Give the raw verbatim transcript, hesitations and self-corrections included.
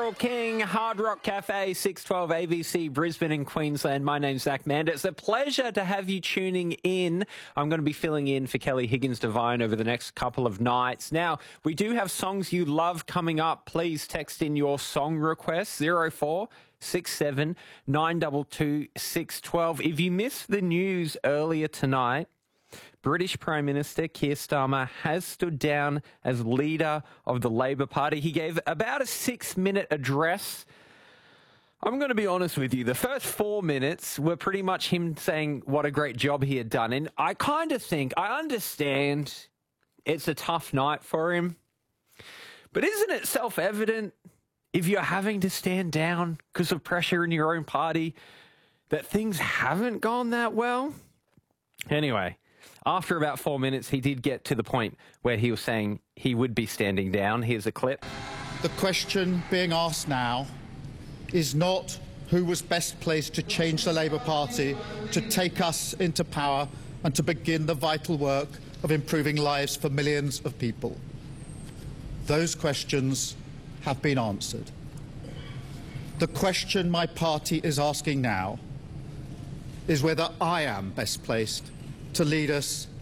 Carole King, Hard Rock Cafe, six twelve A B C, Brisbane in Queensland. My name's Zach Mander. It's a pleasure to have you tuning in. I'm going to be filling in for Kelly Higgins-Devine over the next couple of nights. Now, we do have songs you love coming up. Please text in your song requests, zero four six seven nine two two six one two. If you missed the news earlier tonight, British Prime Minister Keir Starmer has stood down as leader of the Labor Party. He gave about a six-minute address. I'm going to be honest with you. The first four minutes were pretty much him saying what a great job he had done. And I kind of think, I understand it's a tough night for him. But isn't it self-evident, if you're having to stand down because of pressure in your own party, that things haven't gone that well? Anyway, after about four minutes, he did get to the point where he was saying he would be standing down. Here's a clip. The question being asked now is not who was best placed to change the Labour Party, to take us into power and to begin the vital work of improving lives for millions of people. Those questions have been answered. The question my party is asking now is whether I am best placed to lead us